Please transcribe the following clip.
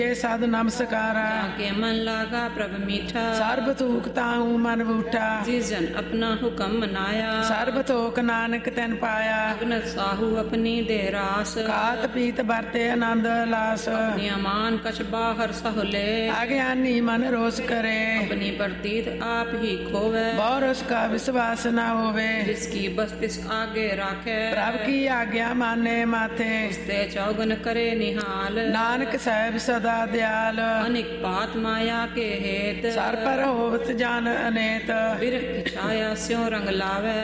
ਸਾਧ ਨਮਸਕਾਰਾ के मन लागा प्रभ मीठा ਸਰਬ ਥੂਕ ਤਾਹੂ ਮਨ ਬੂਠਾ जिस जन अपना हुक्म मनाया ਸਰਬ ਥੋਕ ਨਾਨਕ ਤੈਨ ਪਾਇਆ अगनत साहू अपनी दे रास ਖਾਤ ਪੀਤ ਵਰਤੇ ਆਨੰਦ ਲਾਸ नियमान कछ बाहर सहुले ਅਗਿਆਨੀ ਮਨ ਰੋਸ ਕਰੇ अपनी प्रतीत आप ही खोवे ਬਹੁ ਰਸ ਕਾ ਵਿਸ਼ਵਾਸ ਨਾ ਹੋਵੇ जिसकी बस्तिस आगे राखे ਪ੍ਰਭ ਕੀ ਆਗਿਆ ਮਾਨੇ ਮਾਥੇ ते चौगन करे निहाल ਨਾਨਕ ਸਾਹਿਬ ਸਦਾ ਦਿਆਲ अनिक बात माया के हेत ਸਰ ਪਰ ਹੋਵਤ ਜਾਨ ਅਨੇਤ बिरख छाया स्यों रंग लावे